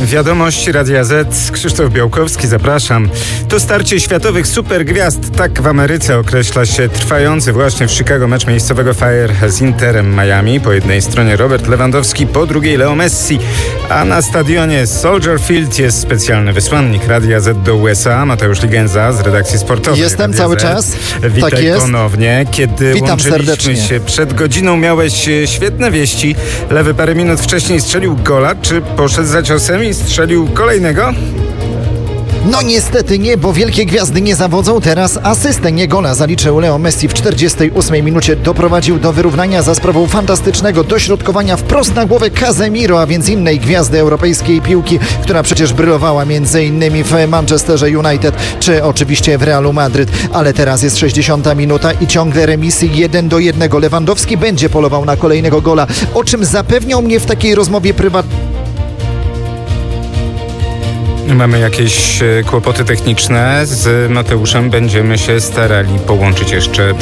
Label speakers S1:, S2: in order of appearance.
S1: Wiadomości Radia Z. Krzysztof Białkowski, zapraszam. To starcie światowych supergwiazd. Tak w Ameryce określa się trwający właśnie w Chicago mecz miejscowego Fire z Interem Miami. Po jednej stronie Robert Lewandowski, po drugiej Leo Messi. A na stadionie Soldier Field jest specjalny wysłannik Radia Z do USA, Mateusz Ligenza z redakcji sportowej.
S2: Jestem cały czas.
S1: Witaj
S2: tak jest.
S1: ponownie. Kiedy
S2: Witam
S1: łączyliśmy
S2: serdecznie.
S1: się przed godziną, miałeś świetne wieści. Lewy parę minut wcześniej strzelił gola. Czy poszedł za ciosem i strzelił kolejnego?
S2: No niestety nie, bo wielkie gwiazdy nie zawodzą. Teraz asystę, nie gola zaliczył Leo Messi w 48 minucie. Doprowadził do wyrównania za sprawą fantastycznego dośrodkowania wprost na głowę Casemiro, a więc innej gwiazdy europejskiej piłki, która przecież brylowała m.in. w Manchesterze United, czy oczywiście w Realu Madryt. Ale teraz jest 60 minuta i ciągle remisy 1-1. Lewandowski będzie polował na kolejnego gola, o czym zapewniał mnie w takiej rozmowie prywatnej.
S1: Mamy jakieś kłopoty techniczne z Mateuszem. Będziemy się starali połączyć jeszcze